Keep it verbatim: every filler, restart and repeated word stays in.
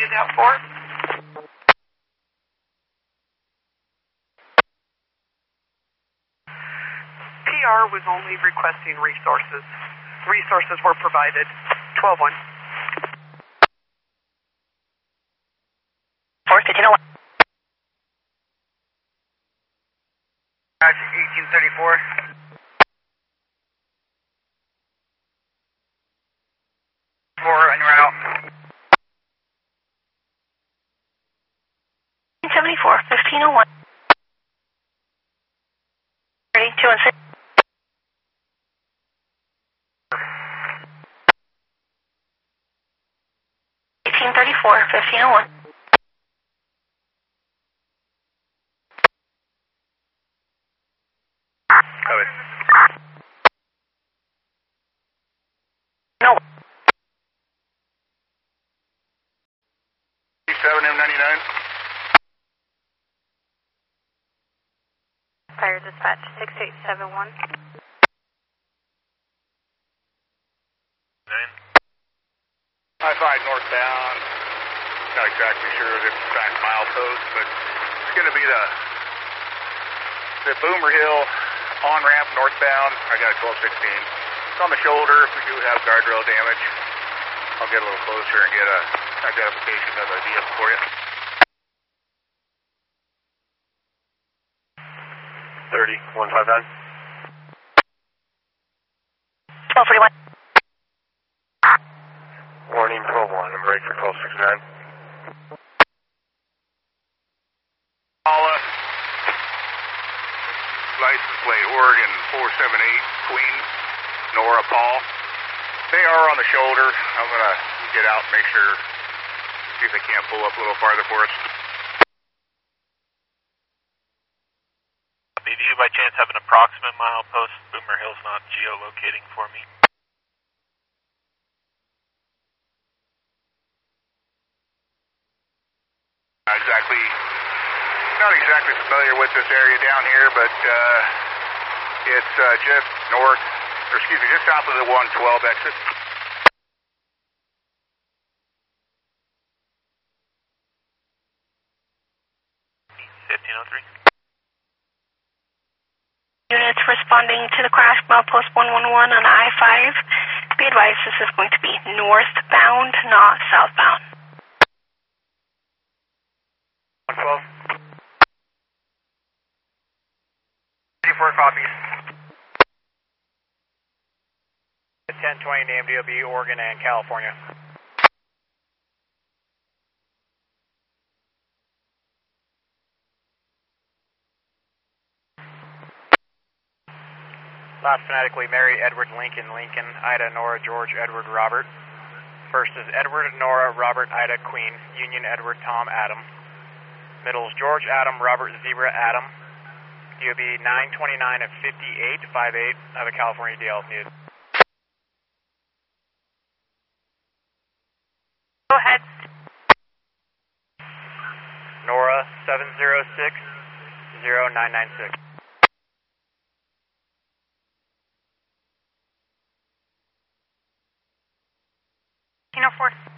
get out for? P R was only requesting resources. Resources were provided. twelve one. Force fifteen oh one. eighteen thirty-four. Four on your route. seventy-four, fifteen oh one. Ready, two and six. eighteen thirty-four, fifteen oh one. Copy. No. seven M ninety-nine. Fire dispatch six eight seven one. Nine. I five northbound. Not exactly sure of the exact milepost, but it's going to be the the Boomer Hill on ramp northbound. I got a twelve sixteen. It's on the shoulder. If we do have guardrail damage, I'll get a little closer and get a identification of a vehicle for you. thirty, one five nine. twelve forty-one. Warning, twelve one. I'm ready for twelve sixty-nine. Paula. License plate Oregon four seven eight, Queen, Nora Paul. They are on the shoulder. I'm going to get out and make sure, see if they can't pull up a little farther for us. Do you by chance have an approximate milepost? Boomer Hill's not geolocating for me. Not exactly, not exactly familiar with this area down here, but uh, it's uh, just north, or excuse me, just south of the one twelve exit. fifteen oh three. Units responding to the crash, milepost one one one on I five. Be advised this is going to be northbound, not southbound. one twelve. thirty-four copies. ten twenty named D O B, Oregon and California. Last phonetically, Mary, Edward, Lincoln, Lincoln, Ida, Nora, George, Edward, Robert. First is Edward, Nora, Robert, Ida, Queen, Union, Edward, Tom, Adam. Middle is George, Adam, Robert, Zebra, Adam. D O B nine twenty-nine at fifty-eight fifty-eight. I have a California D L needed. Go ahead. Nora, seven zero six zero nine nine six. You know, four.